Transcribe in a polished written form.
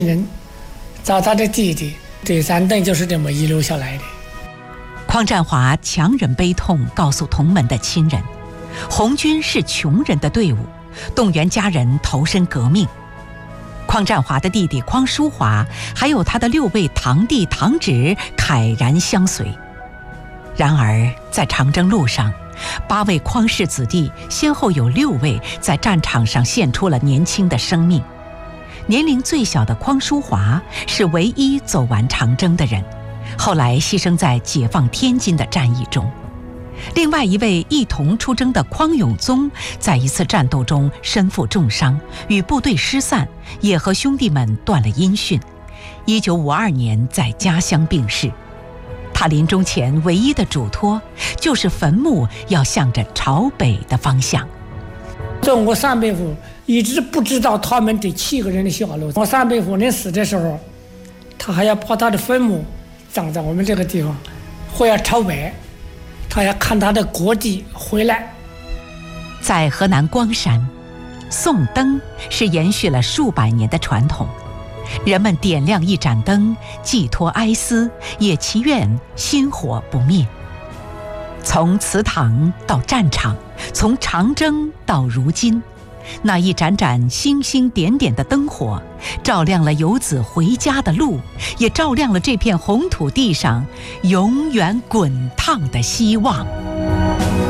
人找他的弟弟，这三等就是这么遗留下来的。 匡占华强忍悲痛告诉同门的亲人，红军是穷人的队伍，动员家人投身革命。匡占华的弟弟匡淑华还有他的6位堂弟堂侄慨然相随。然而在长征路上，8位匡氏子弟先后有6位在战场上献出了年轻的生命。年龄最小的匡淑华是唯一走完长征的人，后来牺牲在解放天津的战役中。另外一位一同出征的匡永宗，在一次战斗中身负重伤，与部队失散，也和兄弟们断了音讯。1952年在家乡病逝。他临终前唯一的嘱托，就是坟墓要向着朝北的方向。 我三伯父一直不知道他们这7个人的下落。我三伯父临死的时候，他还要把他的坟墓葬在我们这个地方，或要朝北，他要看他的国籍回来。 在河南光山，送灯是延续了数百年的传统，人们点亮一盏灯，寄托哀思，也祈愿薪火不灭。从祠堂到战场，从长征到如今，那一盏盏星星点点的灯火，照亮了游子回家的路，也照亮了这片红土地上永远滚烫的希望。